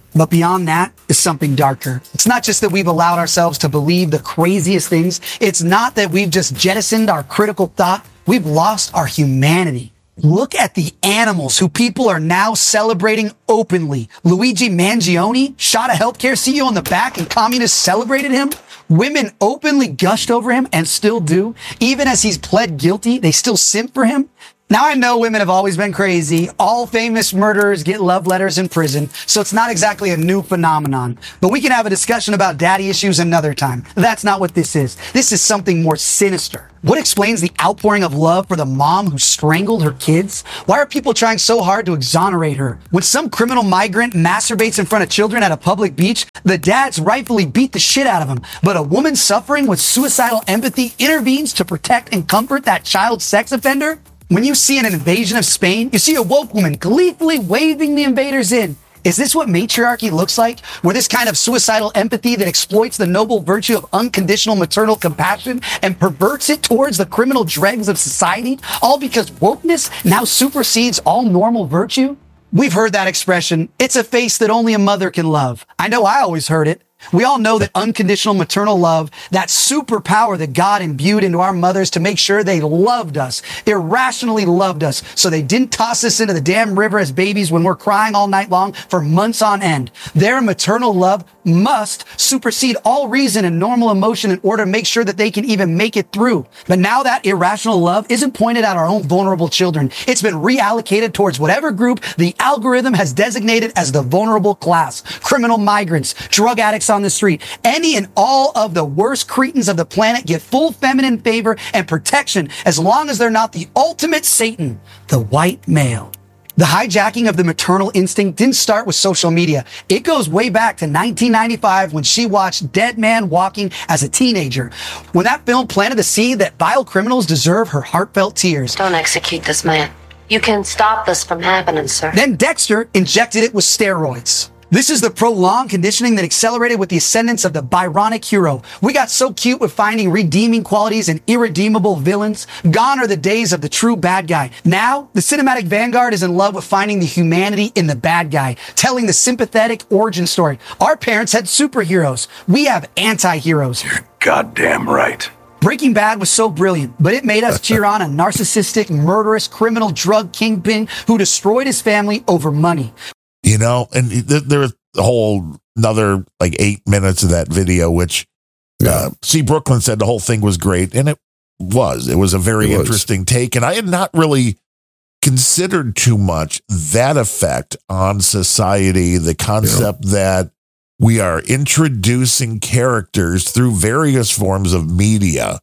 But beyond that is something darker. It's not just that we've allowed ourselves to believe the craziest things. It's not that we've just jettisoned our critical thought. We've lost our humanity. Look at the animals who people are now celebrating openly. Luigi Mangione shot a healthcare C E O in the back and communists celebrated him. Women openly gushed over him and still do. Even as he's pled guilty, they still simp for him. Now, I know women have always been crazy. All famous murderers get love letters in prison, so it's not exactly a new phenomenon. But we can have a discussion about daddy issues another time. That's not what this is. This is something more sinister. What explains the outpouring of love for the mom who strangled her kids? Why are people trying so hard to exonerate her? When some criminal migrant masturbates in front of children at a public beach, the dads rightfully beat the shit out of him. But a woman suffering with suicidal empathy intervenes to protect and comfort that child sex offender? When you see an invasion of Spain, you see a woke woman gleefully waving the invaders in. Is this what matriarchy looks like? Where this kind of suicidal empathy that exploits the noble virtue of unconditional maternal compassion and perverts it towards the criminal dregs of society, all because wokeness now supersedes all normal virtue? We've heard that expression, it's a face that only a mother can love. I know I always heard it. We all know that unconditional maternal love, that superpower that God imbued into our mothers to make sure they loved us, irrationally loved us, so they didn't toss us into the damn river as babies when we're crying all night long for months on end. Their maternal love must supersede all reason and normal emotion in order to make sure that they can even make it through. But now that irrational love isn't pointed at our own vulnerable children. It's been reallocated towards whatever group the algorithm has designated as the vulnerable class. Criminal migrants, drug addicts on the street, any and all of the worst cretins of the planet get full feminine favor and protection as long as they're not the ultimate Satan, the white male. The hijacking of the maternal instinct didn't start with social media. It goes way back to nineteen ninety-five when she watched Dead Man Walking as a teenager. When that film planted the seed that vile criminals deserve her heartfelt tears. Don't execute this man. You can stop this from happening, sir. Then Dexter injected it with steroids. This is the prolonged conditioning that accelerated with the ascendance of the Byronic hero. We got so cute with finding redeeming qualities in irredeemable villains. Gone are the days of the true bad guy. Now, the cinematic vanguard is in love with finding the humanity in the bad guy, telling the sympathetic origin story. Our parents had superheroes. We have anti-heroes. You're goddamn right. Breaking Bad was so brilliant, but it made us cheer on a narcissistic, murderous, criminal drug kingpin who destroyed his family over money. You know, and th- there was a whole another like eight minutes of that video, which uh, C. Brooklyn said the whole thing was great. And it was. It was a very It was. interesting take. And I had not really considered too much that effect on society, the concept yeah. that we are introducing characters through various forms of media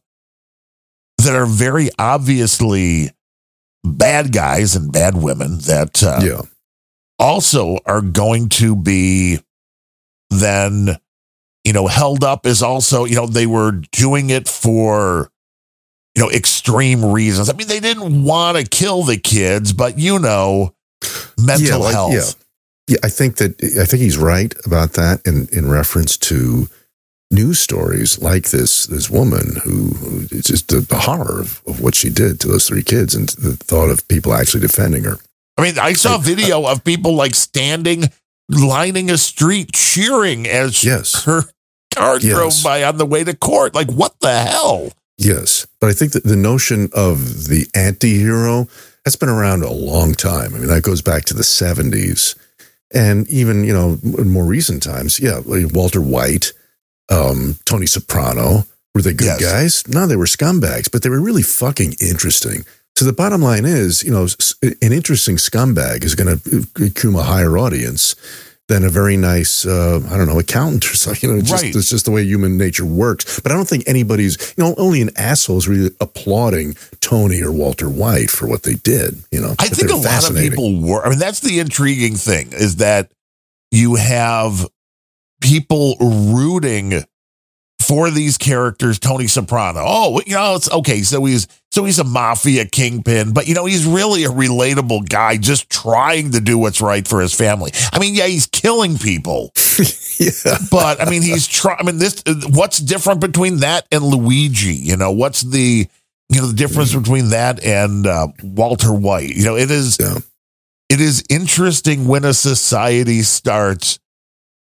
that are very obviously bad guys and bad women that uh, yeah. also are going to be then, you know, held up as also, you know, they were doing it for, you know, extreme reasons. I mean, they didn't want to kill the kids, but, you know, mental yeah, like, health. Yeah. yeah, I think that, I think he's right about that in, in reference to news stories like this, this woman who, who it's just the, the horror of, of what she did to those three kids and the thought of people actually defending her. I mean, I saw a video of people like standing, lining a street, cheering as yes. her car yes. drove by on the way to court. Like, what the hell? Yes. But I think that the notion of the anti-hero, that's been around a long time. I mean, that goes back to the seventies. And even, you know, in more recent times, yeah, like Walter White, um, Tony Soprano, were they good yes. guys? No, they were scumbags, but they were really fucking interesting. So the bottom line is, you know, an interesting scumbag is going to accrue a higher audience than a very nice, uh, I don't know, accountant or something. You know, it's just, right. it's just the way human nature works. But I don't think anybody's, you know, only an asshole is really applauding Tony or Walter White for what they did. You know, I think a lot of people were. I mean, that's the intriguing thing is that you have people rooting for these characters. Tony Soprano. Oh, you know, it's okay. So he's so he's a mafia kingpin, but you know, he's really a relatable guy, just trying to do what's right for his family. I mean, yeah, he's killing people, yeah, but I mean, he's trying. I mean, this. What's different between that and Luigi? You know, what's the you know the difference mm. between that and uh, Walter White? You know, it is. Yeah. It is interesting when a society starts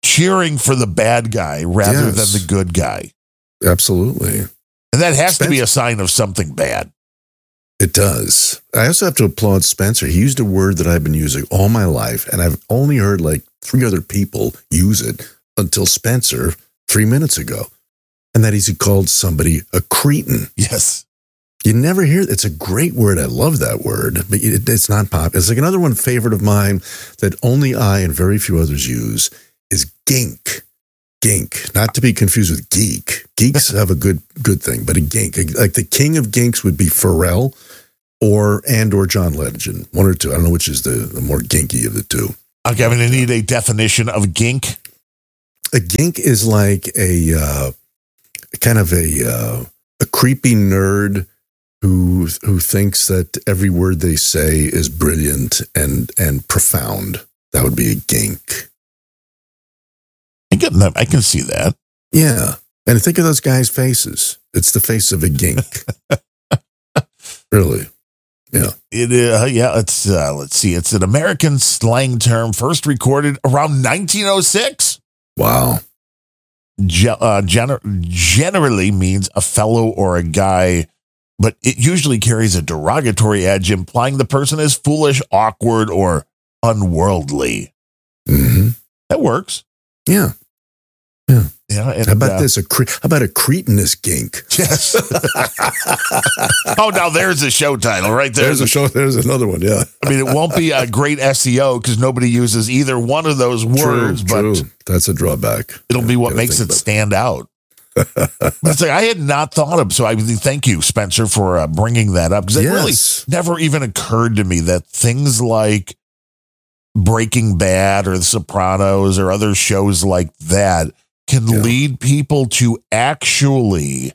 cheering for the bad guy rather Yes. than the good guy. Absolutely. And that has to be Spencer- a sign of something bad. It does. I also have to applaud Spencer. He used a word that I've been using all my life, and I've only heard like three other people use it until Spencer three minutes ago. And that is he called somebody a cretin. Yes. You never hear it. It's a great word. I love that word, but it, it's not pop. It's like another one favorite of mine that only I and very few others use is gink. Gink, not to be confused with geek. Geeks have a good good thing, but a gink, like the king of ginks would be Pharrell or and or John Legend, one or two. I don't know which is the, the more ginky of the two. Okay, I'm going to need a definition of gink. A gink is like a uh, kind of a uh, a creepy nerd who who thinks that every word they say is brilliant and and profound. That would be a gink. I get that. I can see that. Yeah. And think of those guys' faces. It's the face of a gink. Really. Yeah. It uh, yeah, it's uh, let's see. It's an American slang term first recorded around nineteen oh six. Wow. Ge- uh, gener- generally means a fellow or a guy, but it usually carries a derogatory edge, implying the person is foolish, awkward, or unworldly. Mm-hmm. That works. Yeah. Yeah. And, How about uh, this? A cre- how about a cretinous gink? Yes. Oh, now there's a show title right there. There's a show. There's another one. Yeah. I mean, it won't be a great S E O because nobody uses either one of those words, true, but true. That's a drawback. it'll be what Gotta makes think it about stand out. But it's like I had not thought of, so I really thank you, Spencer, for uh, bringing that up because it really Yes. never even occurred to me that things like Breaking Bad or The Sopranos or other shows like that can Yeah. lead people to actually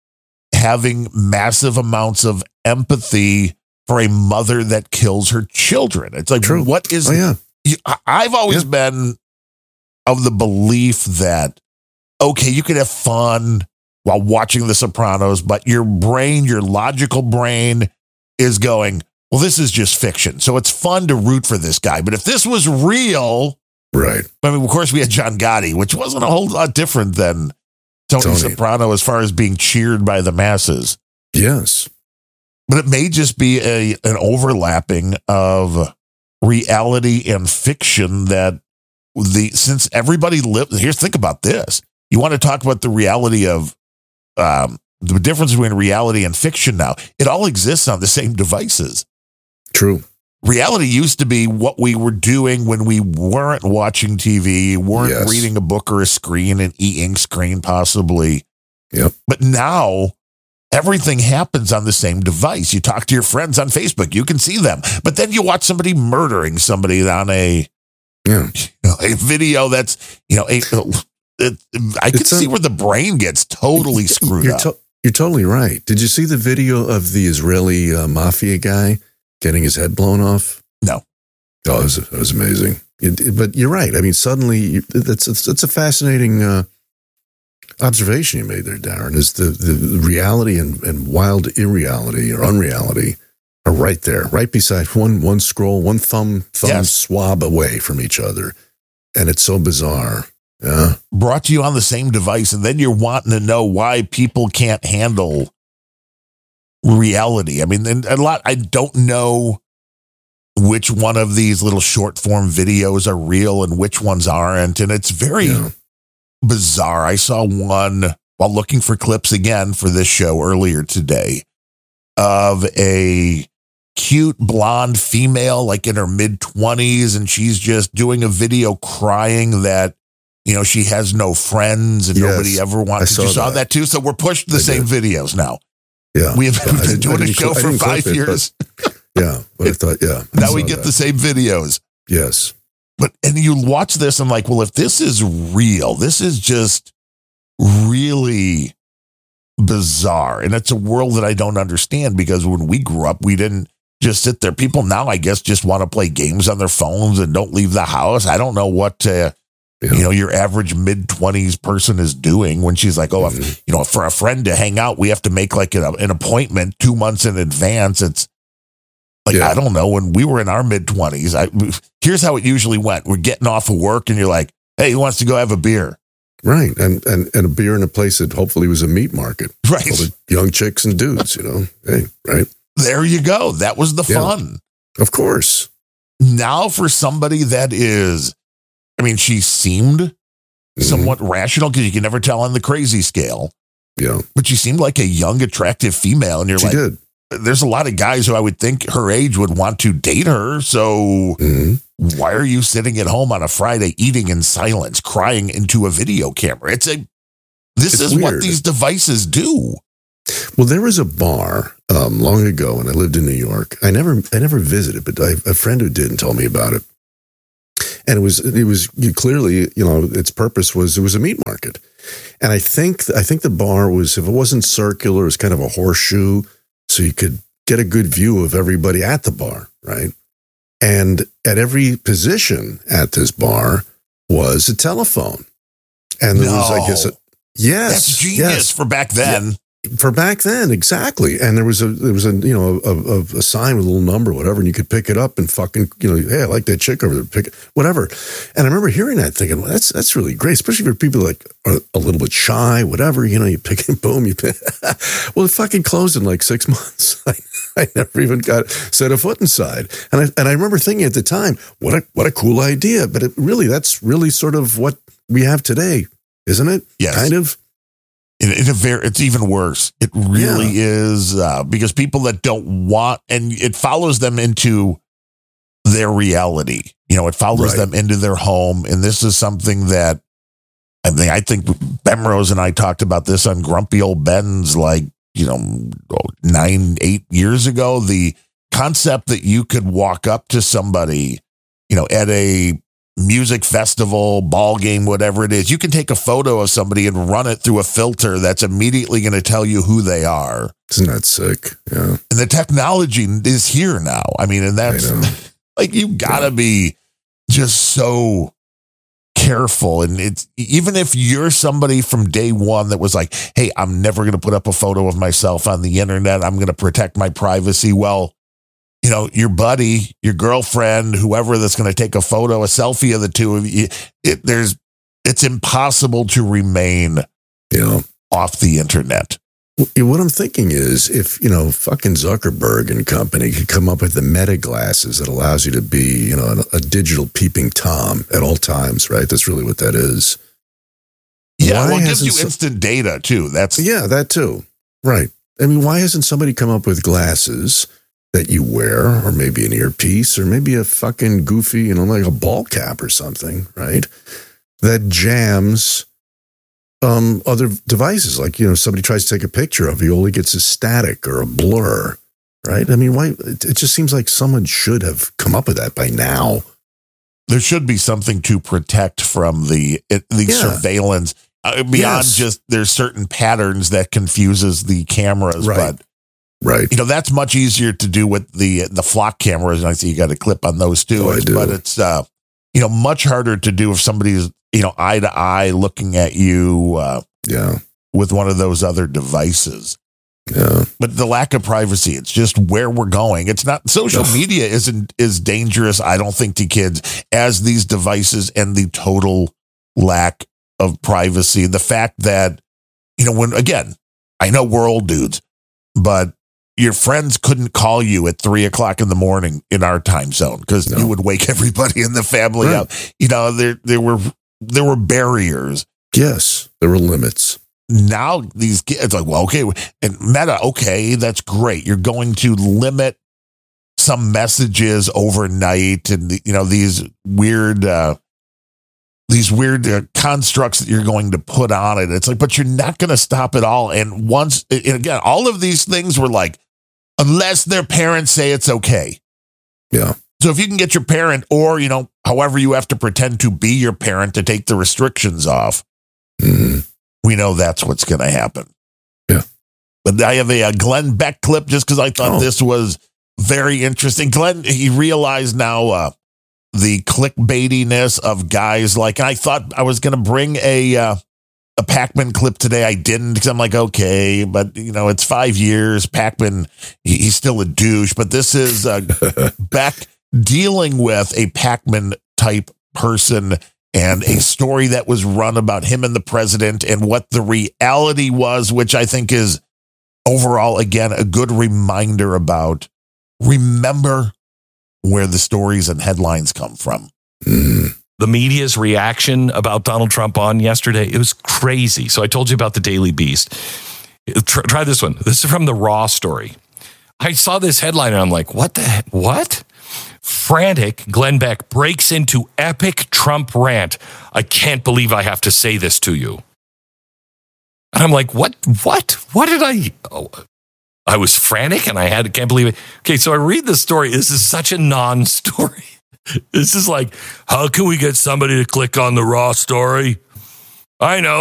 having massive amounts of empathy for a mother that kills her children. It's like, True. what is Oh, yeah. you- I- I've always Yeah. been of the belief that, okay, you could have fun while watching The Sopranos, but your brain, your logical brain is going, well, this is just fiction. So it's fun to root for this guy. But if this was real, Right. I mean, of course, we had John Gotti, which wasn't a whole lot different than Tony, Tony. Soprano as far as being cheered by the masses. Yes. But it may just be a an overlapping of reality and fiction that the since everybody lives here's think about this. You want to talk about the reality of um, the difference between reality and fiction now. It all exists on the same devices. True. Reality used to be what we were doing when we weren't watching T V, weren't Yes. reading a book or a screen, an e-ink screen possibly. Yep. But now everything happens on the same device. You talk to your friends on Facebook, you can see them. But then you watch somebody murdering somebody on a, Yeah. you know, a video that's, you know, a, it, I can It's a- see where the brain gets totally screwed You're, up. to- you're totally right. Did you see the video of the Israeli uh, mafia guy getting his head blown off? No. Oh, it was, it was amazing. It- but you're right. I mean, suddenly, you- that's it's, it's a fascinating uh, observation you made there, Darren, is the, the reality and, and wild irreality or unreality are right there, right beside one one scroll, one thumb thumb Yes. swab away from each other. And it's so bizarre. Yeah. Brought to you on the same device, and then you're wanting to know why people can't handle reality. I mean, and a lot, I don't know which one of these little short form videos are real and which ones aren't. And it's very Yeah. bizarre. I saw one while looking for clips again for this show earlier today of a cute blonde female, like in her mid twenties, and she's just doing a video crying that, you know, she has no friends and Yes, nobody ever wants. I You saw saw that. that too. So we're pushed the I same did. videos now. Yeah. We have Yeah, I we've been didn't- I doing a didn't show cl- I for didn't clip five it, years. Yeah. But I thought, yeah. I Now we saw get that. the same videos. Yes. But, and you watch this and like, well, if this is real, this is just really bizarre. And it's a world that I don't understand because when we grew up, we didn't just sit there. People now, I guess, just want to play games on their phones and don't leave the house. I don't know what, uh, Yeah. you know, your average mid twenties person is doing when she's like, oh, if, you know, for a friend to hang out, we have to make like an, an appointment two months in advance. It's like, Yeah. I don't know. When we were in our mid twenties, I here's how it usually went. We're getting off of work and you're like, Hey, who wants to go have a beer? Right. And, and, and a beer in a place that hopefully was a meat market. Right. All the young chicks and dudes, you know. Hey, right. There you go. That was the Yeah. fun. Of course. Now for somebody that is, I mean, she seemed Mhm. somewhat rational because you can never tell on the crazy scale, Yeah. but she seemed like a young, attractive female. And you're She like, did. there's a lot of guys who I would think her age would want to date her. So Mhm. why are you sitting at home on a Friday eating in silence, crying into a video camera? It's a, this It's is what weird. these devices do. Well, there was a bar um, long ago when I lived in New York. I never, I never visited, but I, a friend who did and told me about it. And it was, it was you clearly, you know, its purpose was it was a meat market. And I think, I think the bar was, if it wasn't circular, it was kind of a horseshoe, so you could get a good view of everybody at the bar, right? And at every position at this bar was a telephone, and there was, I guess, a, No. yes, That's genius yes. for back then. For back then, exactly. And there was a there was a you know a, a, a sign with a little number, whatever, and you could pick it up and fucking you know, hey, I like that chick over there, pick it, whatever. And I remember hearing that, thinking, well, that's that's really great, especially for people like are a little bit shy, whatever. You know, you pick it, boom, you pick. Well, it fucking closed in like six months. I, I never even got set a foot inside. And I and I remember thinking at the time, what a what a cool idea. But it really, that's really sort of what we have today, isn't it? Yes. Kind of. In, in a very, it's even worse. It really is uh, because people that don't want, and it follows them into their reality. You know, it follows Right. them into their home, and this is something that I think. I think Bemrose and I talked about this on Grumpy Old Ben's, like you know, nine, eight years ago. The concept that you could walk up to somebody, you know, at a music festival, ball game, whatever it is, you can take a photo of somebody and run it through a filter that's immediately going to tell you who they are. Isn't that sick? Yeah. And the technology is here now. I mean, and that's I know. like, you gotta be just so careful. And it's, even if you're somebody from day one that was like, hey, I'm never going to put up a photo of myself on the internet, I'm going to protect my privacy. Well, you know, your buddy, your girlfriend, whoever that's going to take a photo, a selfie of the two of you, it, there's, it's impossible to remain Yeah. off the internet. Well, what I'm thinking is if, you know, fucking Zuckerberg and company could come up with the meta glasses that allows you to be, you know, a, a digital peeping Tom at all times, right? That's really what that is. Yeah, Why well, it gives hasn't you some- instant data too. That's Yeah, that too. Right. I mean, why hasn't somebody come up with glasses that you wear, or maybe an earpiece, or maybe a fucking goofy, you know, like a ball cap or something, right? That jams um, other devices. Like, you know, somebody tries to take a picture of you, only gets a static or a blur, right? I mean, why? It, it just seems like someone should have come up with that by now. there should be something to protect from the it, the Yeah. surveillance uh, beyond Yes. just there's certain patterns that confuses the cameras, Right. but Right. you know that's much easier to do with the the flock cameras. And I see you got a clip on those too, Oh, I do. but it's uh you know much harder to do if somebody's you know eye to eye looking at you uh, Yeah. with one of those other devices. Yeah. But the lack of privacy, it's just where we're going. It's not social Ugh. media isn't as dangerous, I don't think, to kids as these devices and the total lack of privacy. The fact that, you know, when again, I know we're old dudes, but your friends couldn't call you at three o'clock in the morning in our time zone because No. you would wake everybody in the family Right. up. You know, there there were there were barriers. Yes. There were limits. Now these kids like, well, okay, and Meta, okay, that's great. You're going to limit some messages overnight, and you know these weird, uh, these weird uh, constructs that you're going to put on it. It's like, but you're not going to stop it all. And once, and again, all of these things were like, unless their parents say it's okay. Yeah. So if you can get your parent, or you know, however you have to pretend to be your parent to take the restrictions off. Mhm. We know that's what's going to happen. Yeah. But I have a, a Glenn Beck clip just because I thought Oh. this was very interesting. Glenn, he realized now uh, the clickbaitiness of guys like, and I thought I was going to bring a uh, a Pac-Man clip today. I didn't because I'm like, okay, but you know, it's five years. Pac-Man, he, he's still a douche. But this is uh, Beck dealing with a Pac-Man type person and a story that was run about him and the president and what the reality was, which I think is overall, again, a good reminder about remember where the stories and headlines come from. Mm. The media's reaction about Donald Trump on yesterday, it was crazy. So I told you about the Daily Beast. Try, try this one. This is from the Raw story. I saw this headline and I'm like, what the heck? What? Frantic, Glenn Beck breaks into epic Trump rant. I can't believe I have to say this to you. And I'm like, what? What? What did I? Oh, I was frantic and I had, can't believe it. Okay, so I read the story. This is such a non-story. This is like, how can we get somebody to click on the Raw story? I know.